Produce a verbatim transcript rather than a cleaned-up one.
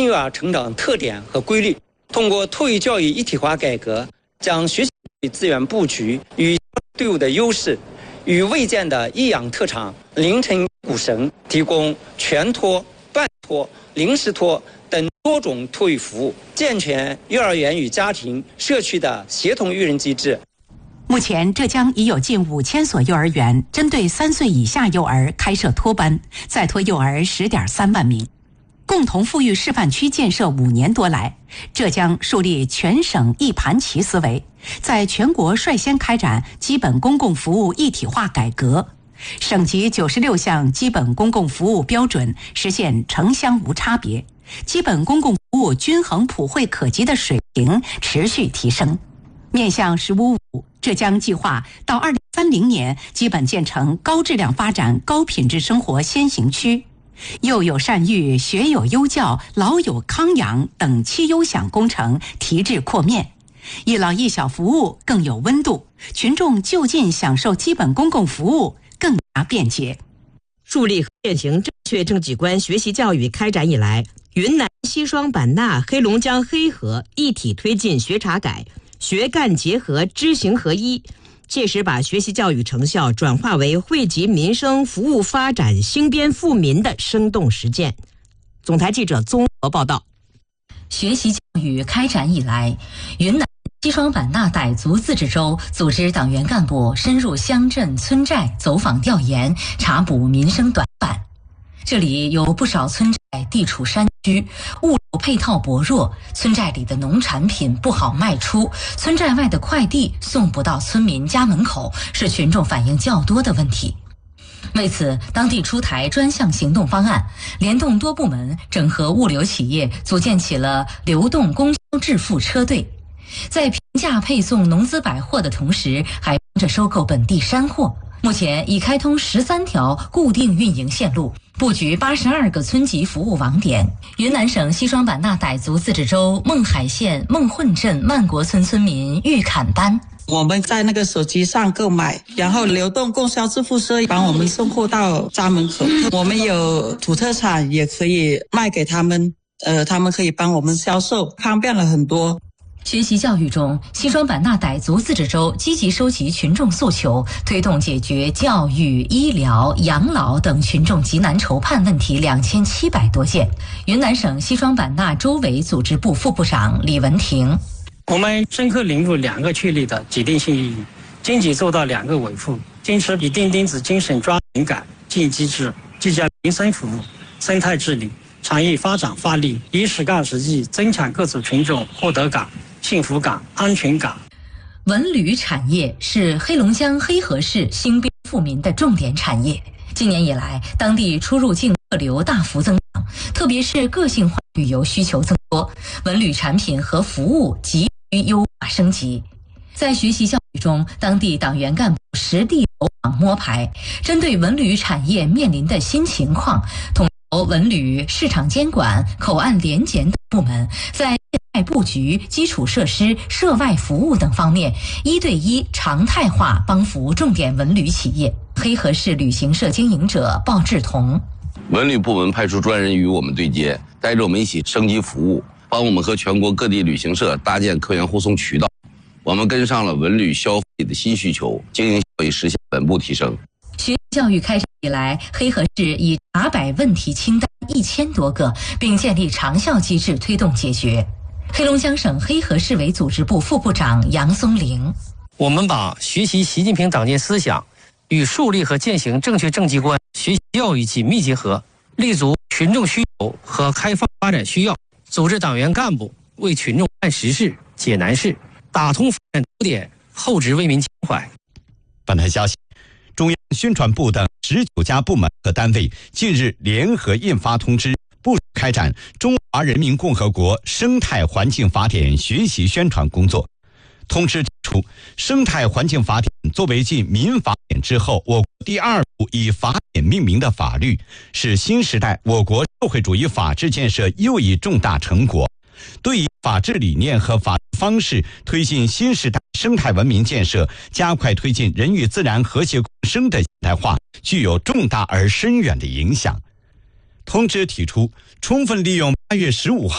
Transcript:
幼儿成长特点和规律，通过托育教育一体化改革，将学习资源布局与队伍的优势与未见的益养特长凌晨股绳，提供全托、半托、临时托等多种托育服务，健全幼儿园与家庭、社区的协同育人机制。 目前，浙江已有近五千所幼儿园针对三岁以下幼儿开设托班，在托幼儿十点三万名。共同富裕示范区建设五年多来，浙江树立全省一盘棋思维，在全国率先开展基本公共服务一体化改革，省级九十六项基本公共服务标准实现城乡无差别，基本公共服务均衡普惠可及的水平持续提升。面向“十五五”，浙江计划到二零三零年基本建成高质量发展、高品质生活先行区。幼有善育、学有优教、老有康养等七优享工程提质扩面，一老一小服务更有温度，群众就近享受基本公共服务更加便捷。 树立和践行正确政绩观学习教育开展以来，云南西双版纳、黑龙江黑河一体推进学查改、学干结合、知行合一，切实把学习教育成效转化为惠及民生、服务发展、兴边富民的生动实践。总台记者综合报道。 学习教育开展以来，云南西双版纳傣族自治州组织党员干部深入乡镇村寨走访调研，查补民生短板。这里有不少村寨地处山区，物流配套薄弱，村寨里的农产品不好卖出，村寨外的快递送不到村民家门口，是群众反映较多的问题。为此，当地出台专项行动方案，联动多部门，整合物流企业，组建起了流动供销致富车队，在平价配送农资百货的同时，还帮着收购本地山货。目前已开通十三条固定运营线路，布局八十二个村级服务网点。云南省西双版纳傣族自治州勐海县勐混镇万国村村民玉侃丹， 我们在那个手机上购买，然后流动供销致富车帮我们送货到家门口。我们有土特产也可以卖给他们，呃，他们可以帮我们销售，方便了很多。 学习教育中，西双版纳傣族自治州积极收集群众诉求，推动解决教育、医疗、养老等群众急难愁盼问题两千七百多件。云南省西双版纳州委组织部副部长李文婷， 我们深刻领悟两个确立的决定性意义，经济做到两个维护，坚持以钉钉子精神抓灵感、进机制，聚焦民生服务、生态治理、产业发展发力，以实干实际增强各族群众获得感、幸福感、安全感。 文旅产业是黑龙江黑河市兴边富民的重点产业。今年以来，当地出入境客流大幅增长，特别是个性化旅游需求增多，文旅产品和服务急需优化升级。在学习教育中，当地党员干部实地走访摸排，针对文旅产业面临的新情况，统筹文旅、市场监管、口岸联检等部门，在业态布局、基础设施、涉外服务等方面，一对一常态化帮扶重点文旅企业。黑河市旅行社经营者鲍志同， 文旅部门派出专人与我们对接，带着我们一起升级服务，帮我们和全国各地旅行社搭建客源护送渠道。我们跟上了文旅消费的新需求，经营效益实现稳步提升。 学教育开展以来，黑河市已查摆问题清单一千多个，并建立长效机制推动解决。黑龙江省黑河市委组织部副部长杨松龄， 我们把学习习近平党建思想与树立和践行正确政绩观学习教育紧密结合，立足群众需求和开放发展需要，组织党员干部为群众办实事、解难事，打通发展痛点，厚植为民情怀。 本台消息，中央宣传部等十九家部门和单位近日联合印发通知，部署开展《中华人民共和国生态环境法典》学习宣传工作。通知指出，生态环境法典作为继民法典之后我国第二部以法典命名的法律，是新时代我国社会主义法治建设又一重大成果，对以法治理念和法治方式推进新时代生态文明建设，加快推进人与自然和谐共生的现代化，具有重大而深远的影响。通知提出，充分利用八月十五号